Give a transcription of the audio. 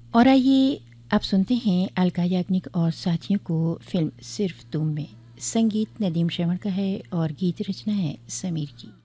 और आइए आप सुनते हैं अलका याग्निक और साथियों को फिल्म सिर्फ तुम में। संगीत नदीम श्रवण का है और गीत रचना है समीर की।